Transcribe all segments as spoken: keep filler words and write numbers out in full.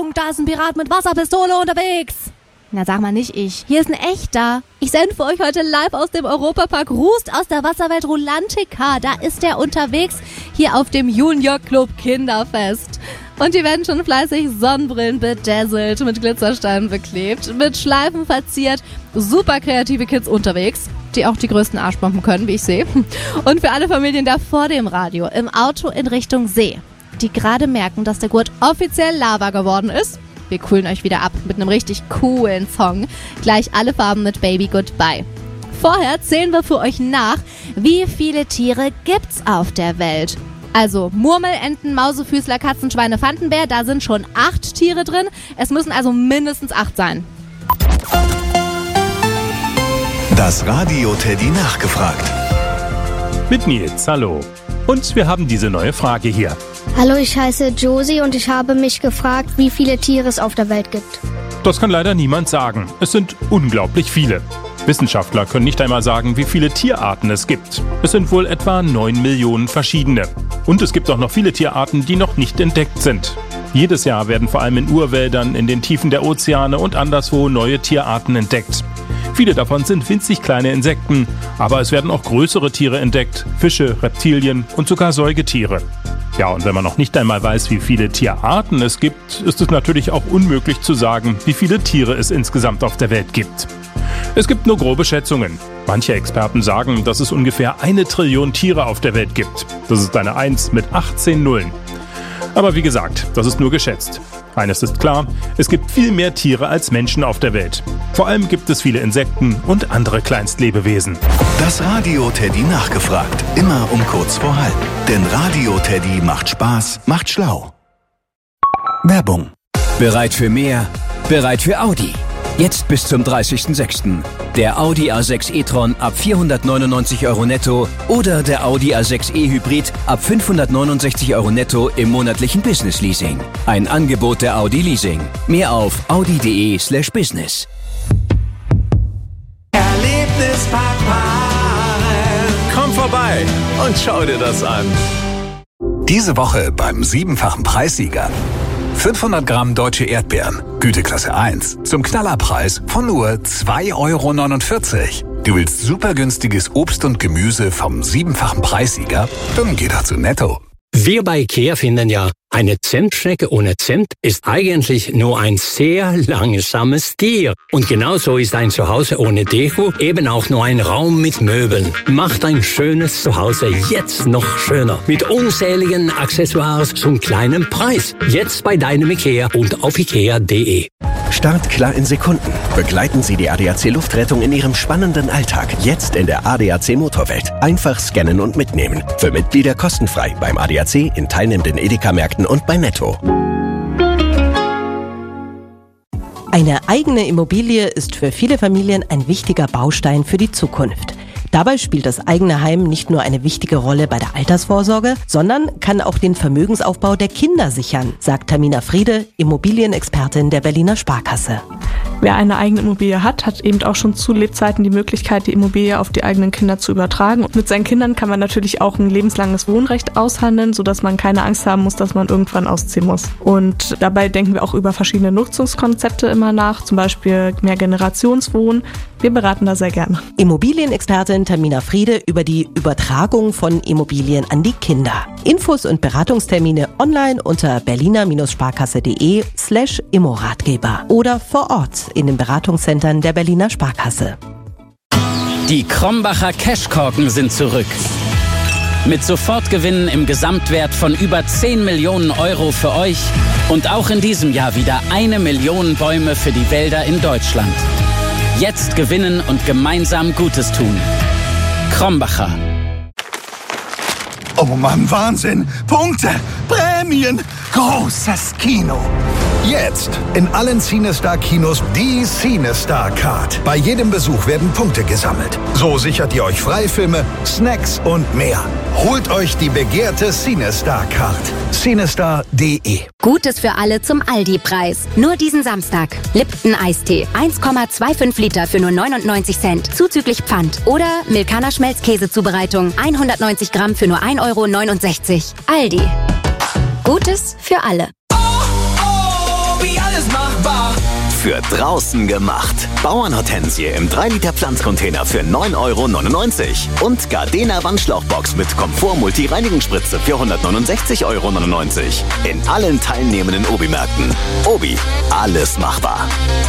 Achtung, da ist ein Pirat mit Wasserpistole unterwegs. Na, sag mal nicht ich. Hier ist ein echter. Ich sende für euch heute live aus dem Europapark Rust aus der Wasserwelt Rulantica. Da ist er unterwegs, hier auf dem Junior Club Kinderfest. Und die werden schon fleißig Sonnenbrillen bedazzelt, mit Glitzersteinen beklebt, mit Schleifen verziert. Super kreative Kids unterwegs, die auch die größten Arschbomben können, wie ich sehe. Und für alle Familien da vor dem Radio, im Auto in Richtung See, die gerade merken, dass der Gurt offiziell Lava geworden ist. Wir coolen euch wieder ab mit einem richtig coolen Song. Gleich alle Farben mit Baby Goodbye. Vorher zählen wir für euch nach, wie viele Tiere gibt's auf der Welt. Also Murmel, Enten, Mausefüßler, Katzen, Schweine, Fantenbär, da sind schon acht Tiere drin. Es müssen also mindestens acht sein. Das Radio Teddy nachgefragt. Mit Nils, hallo. Und wir haben diese neue Frage hier. Hallo, ich heiße Josie und ich habe mich gefragt, wie viele Tiere es auf der Welt gibt. Das kann leider niemand sagen. Es sind unglaublich viele. Wissenschaftler können nicht einmal sagen, wie viele Tierarten es gibt. Es sind wohl etwa neun Millionen verschiedene. Und es gibt auch noch viele Tierarten, die noch nicht entdeckt sind. Jedes Jahr werden vor allem in Urwäldern, in den Tiefen der Ozeane und anderswo neue Tierarten entdeckt. Viele davon sind winzig kleine Insekten, aber es werden auch größere Tiere entdeckt, Fische, Reptilien und sogar Säugetiere. Ja, und wenn man noch nicht einmal weiß, wie viele Tierarten es gibt, ist es natürlich auch unmöglich zu sagen, wie viele Tiere es insgesamt auf der Welt gibt. Es gibt nur grobe Schätzungen. Manche Experten sagen, dass es ungefähr eine Trillion Tiere auf der Welt gibt. Das ist eine eins mit achtzehn Nullen. Aber wie gesagt, das ist nur geschätzt. Eines ist klar, es gibt viel mehr Tiere als Menschen auf der Welt. Vor allem gibt es viele Insekten und andere Kleinstlebewesen. Das Radio Teddy nachgefragt. Immer um kurz vor halb. Denn Radio Teddy macht Spaß, macht schlau. Werbung. Bereit für mehr? Bereit für Audi. Jetzt bis zum dreißigsten sechsten Der Audi A sechs e-tron ab vierhundertneunundneunzig Euro netto oder der Audi A sechs e-Hybrid ab fünfhundertneunundsechzig Euro netto im monatlichen Business-Leasing. Ein Angebot der Audi Leasing. Mehr auf audi.de slash business. Erlebnispark Meilen. Komm vorbei und schau dir das an. Diese Woche beim siebenfachen Preissieger. fünfhundert Gramm deutsche Erdbeeren, Güteklasse eins, zum Knallerpreis von nur zwei Euro neunundvierzig. Du willst super günstiges Obst und Gemüse vom siebenfachen Preissieger? Dann geh doch zu Netto. Wir bei IKEA finden ja, eine Zimtschnecke ohne Zimt ist eigentlich nur ein sehr langsames Tier. Und genauso ist ein Zuhause ohne Deko eben auch nur ein Raum mit Möbeln. Macht ein schönes Zuhause jetzt noch schöner. Mit unzähligen Accessoires zum kleinen Preis. Jetzt bei deinem IKEA und auf ikea punkt de. Start klar in Sekunden. Begleiten Sie die A D A C Luftrettung in Ihrem spannenden Alltag. Jetzt in der A D A C Motorwelt. Einfach scannen und mitnehmen. Für Mitglieder kostenfrei beim A D A C, in teilnehmenden Edeka-Märkten und bei Netto. Eine eigene Immobilie ist für viele Familien ein wichtiger Baustein für die Zukunft. Dabei spielt das eigene Heim nicht nur eine wichtige Rolle bei der Altersvorsorge, sondern kann auch den Vermögensaufbau der Kinder sichern, sagt Tamina Friede, Immobilienexpertin der Berliner Sparkasse. Wer eine eigene Immobilie hat, hat eben auch schon zu Lebzeiten die Möglichkeit, die Immobilie auf die eigenen Kinder zu übertragen. Und mit seinen Kindern kann man natürlich auch ein lebenslanges Wohnrecht aushandeln, sodass man keine Angst haben muss, dass man irgendwann ausziehen muss. Und dabei denken wir auch über verschiedene Nutzungskonzepte immer nach, zum Beispiel Mehrgenerationswohnen. Wir beraten da sehr gerne. Immobilienexpertin Tamina Friede über die Übertragung von Immobilien an die Kinder. Infos und Beratungstermine online unter berliner-sparkasse.de slash Immoratgeber oder vor Ort in den Beratungszentren der Berliner Sparkasse. Die Krombacher Cashkorken sind zurück. Mit Sofortgewinnen im Gesamtwert von über zehn Millionen Euro für euch und auch in diesem Jahr wieder eine Million Bäume für die Wälder in Deutschland. Jetzt gewinnen und gemeinsam Gutes tun. Krombacher. Oh Mann, Wahnsinn! Punkte! Prämien! Großes Kino! Jetzt in allen CineStar-Kinos die CineStar-Card. Bei jedem Besuch werden Punkte gesammelt. So sichert ihr euch Freifilme, Snacks und mehr. Holt euch die begehrte CineStar-Card. CineStar punkt de. Gutes für alle zum Aldi-Preis. Nur diesen Samstag. Lipton Eistee. eins Komma fünfundzwanzig Liter für nur neunundneunzig Cent. Zuzüglich Pfand. Oder Milkana Schmelzkäsezubereitung. hundertneunzig Gramm für nur ein Euro neunundsechzig. Aldi. Gutes für alle. Oh, oh, für draußen gemacht. Bauernhortensie im drei Liter Pflanzcontainer für neun Euro neunundneunzig. Und Gardena Wandschlauchbox mit Komfort-Multi-Reinigungsspritze für hundertneunundsechzig Euro neunundneunzig. In allen teilnehmenden Obi-Märkten. Obi, alles machbar.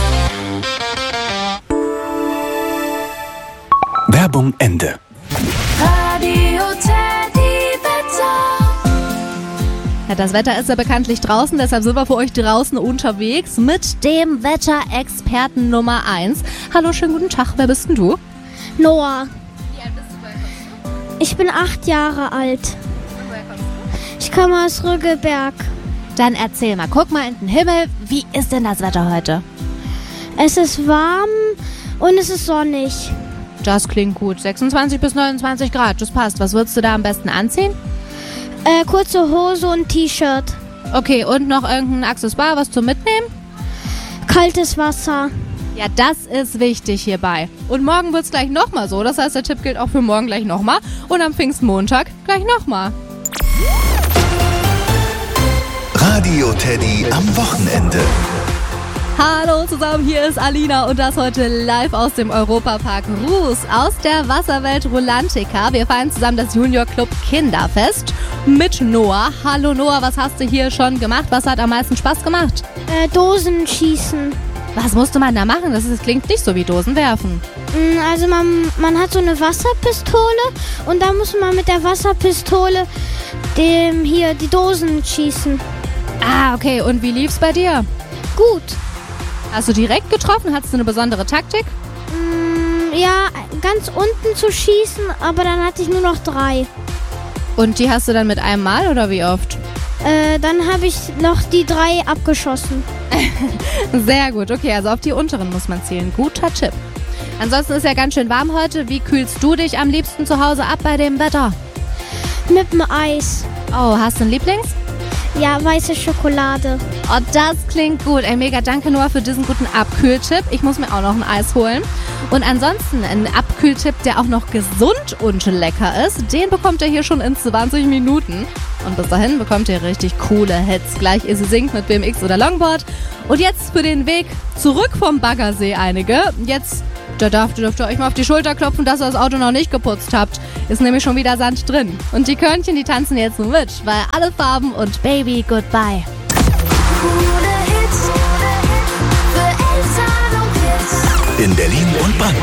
Werbung Ende. Radio Teddy Wetter. Ja, das Wetter ist ja bekanntlich draußen, deshalb sind wir für euch draußen unterwegs mit dem Wetterexperten Nummer eins. Hallo, schönen guten Tag, wer bist denn du? Noah. Ich bin acht Jahre alt. Ich komme aus Rüggelberg. Dann erzähl mal, guck mal in den Himmel, wie ist denn das Wetter heute? Es ist warm und es ist sonnig. Das klingt gut. sechsundzwanzig bis neunundzwanzig Grad, das passt. Was würdest du da am besten anziehen? Äh, kurze Hose und T-Shirt. Okay, und noch irgendein Accessoire, was zum Mitnehmen? Kaltes Wasser. Ja, das ist wichtig hierbei. Und morgen wird's gleich nochmal so. Das heißt, der Tipp gilt auch für morgen gleich nochmal. Und am Pfingstmontag gleich nochmal. Radio Teddy am Wochenende. Hallo zusammen, hier ist Alina und das heute live aus dem Europapark Ruß, aus der Wasserwelt Rulantica. Wir feiern zusammen das Junior Club Kinderfest mit Noah. Hallo Noah, was hast du hier schon gemacht? Was hat am meisten Spaß gemacht? Äh, Dosen schießen. Was musste man da machen? Das, ist, das klingt nicht so wie Dosen werfen. Also man, man hat so eine Wasserpistole und da muss man mit der Wasserpistole dem hier die Dosen schießen. Ah, okay. Und wie lief's bei dir? Gut. Hast du direkt getroffen? Hattest du eine besondere Taktik? Mm, ja, ganz unten zu schießen, aber dann hatte ich nur noch drei. Und die hast du dann mit einem Mal oder wie oft? Äh, dann habe ich noch die drei abgeschossen. Sehr gut, okay, also auf die unteren muss man zählen. Guter Tipp. Ansonsten ist ja ganz schön warm heute. Wie kühlst du dich am liebsten zu Hause ab bei dem Wetter? Mit dem Eis. Oh, hast du einen Lieblings? Ja, weiße Schokolade. Oh, das klingt gut. Ey, mega danke Noah für diesen guten Abkühltipp. Ich muss mir auch noch ein Eis holen. Und ansonsten ein Abkühltipp, der auch noch gesund und lecker ist, den bekommt ihr hier schon in zwanzig Minuten. Und bis dahin bekommt ihr richtig coole Hits. Gleich Izzy singt mit B M X oder Longboard. Und jetzt für den Weg zurück vom Baggersee einige. Jetzt, da dürft, dürft ihr euch mal auf die Schulter klopfen, dass ihr das Auto noch nicht geputzt habt. Ist nämlich schon wieder Sand drin. Und die Körnchen, die tanzen jetzt mit, weil alle Farben und Baby Goodbye. In Berlin und Brandenburg.